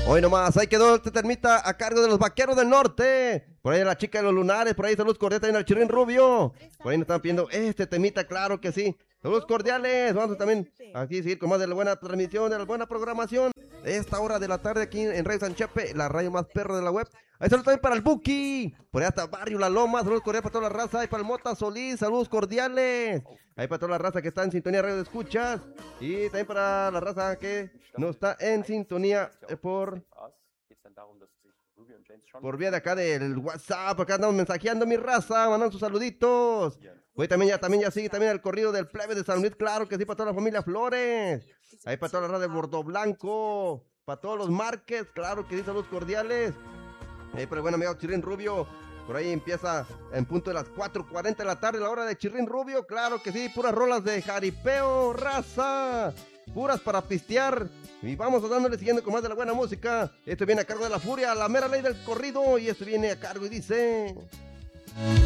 Hoy nomás, ahí quedó este termita a cargo de los Vaqueros del Norte. Por ahí la chica de los lunares, por ahí saludos cordiales también al Chirrín Rubio. Por ahí nos están pidiendo este temita, claro que sí. Saludos cordiales, vamos también aquí a seguir con más de la buena transmisión, de la buena programación. Esta hora de la tarde aquí en Radio San Chepe, la radio más perro de la web. Ahí saludos también para el Buki, por ahí hasta Barrio La Loma, saludos cordiales para toda la raza. Ahí para el Mota Solís, saludos cordiales. Ahí para toda la raza que está en sintonía radio de escuchas. Y también para la raza que no está en sintonía por vía de acá del WhatsApp. Acá andamos mensajeando mi raza, mandando sus saluditos. Hoy también ya sigue también el corrido del plebe de San Luis, claro que sí, para toda la familia Flores. Ahí para toda la raza de Bordo Blanco, para todos los Márquez, claro que sí, saludos cordiales. Ahí para el buen amigo Chirrín Rubio. Por ahí empieza en punto de las 4:40 de la tarde, la hora de Chirrín Rubio, claro que sí, puras rolas de jaripeo, raza, puras para pistear. Y vamos dándole siguiendo con más de la buena música. Esto viene a cargo de La Furia, la mera ley del corrido, y esto viene a cargo y dice...